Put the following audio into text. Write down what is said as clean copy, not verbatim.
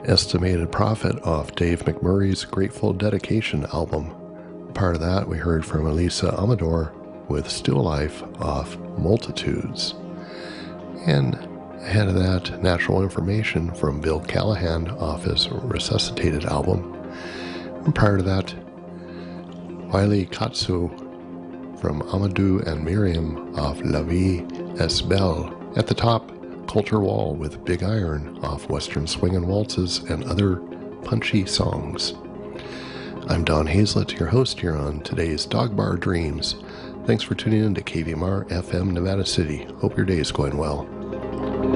Estimated Prophet off Dave McMurray's Grateful Dedication album. Part of that we heard from Elisa Amador with Still Life off Multitudes. And ahead of that, Natural Information from Bill Callahan off his Resuscitated album. And prior to that, Wiley Katsu from Amadou and Miriam off La Vie est Belle. At the top, Culture Wall with Big Iron off Western Swing and Waltzes and other punchy songs. I'm Don Hazlett, your host here on today's Dog Bar Dreams. Thanks for tuning in to KVMR FM Nevada City. Hope your day is going well.